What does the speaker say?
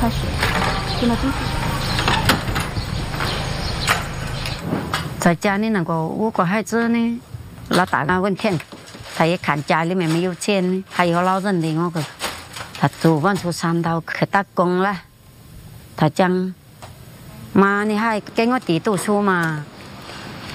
开始，进了进去。 在家里那个5个孩子呢，老大那问天，他一看家里面没有钱，还有老人的我个，他昨晚出山头去打工了。他讲：“妈，你还给我弟读书嘛？